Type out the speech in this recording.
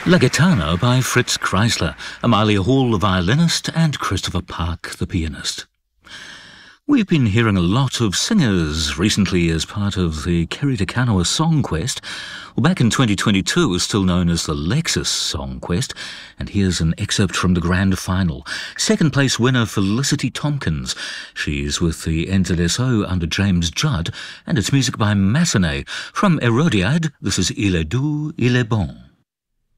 La Gitana by Fritz Kreisler, Amalia Hall, the violinist, and Christopher Park, the pianist. We've been hearing a lot of singers recently as part of the Kerry Te Kanawa Song Quest. Well, back in 2022 it was still known as the Lexus Song Quest, and here's an excerpt from the grand final. Second place winner Felicity Tompkins. She's with the NZSO under James Judd, and it's music by Massenet. From Hérodiade, this is Il est doux, il est bon.